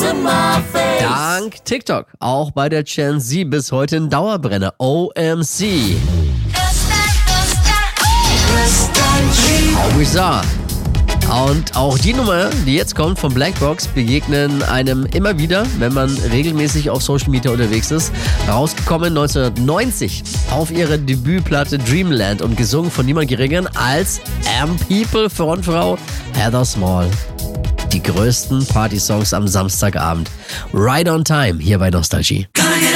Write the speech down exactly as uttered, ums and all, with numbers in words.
Dank TikTok, auch bei der Gen Z bis heute ein Dauerbrenner. O M C. Bizarre. Und auch die Nummer, die jetzt kommt von Blackbox, begegnen einem immer wieder, wenn man regelmäßig auf Social Media unterwegs ist. Rausgekommen neunzehnhundertneunzig auf ihrer Debütplatte Dreamland und gesungen von niemand geringeren als Am People Frontfrau Heather Small. Die größten Party-Songs am Samstagabend. Right on Time hier bei Nostalgie.